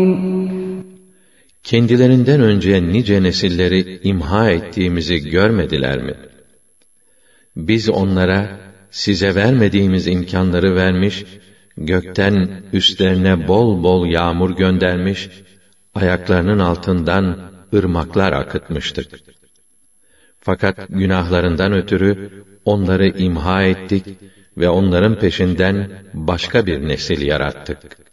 Kendilerinden önce nice nesilleri imha ettiğimizi görmediler mi? Biz onlara size vermediğimiz imkanları vermiş, gökten üstlerine bol bol yağmur göndermiş, ayaklarının altından ırmaklar akıtmıştık. Fakat günahlarından ötürü onları imha ettik ve onların peşinden başka bir nesil yarattık.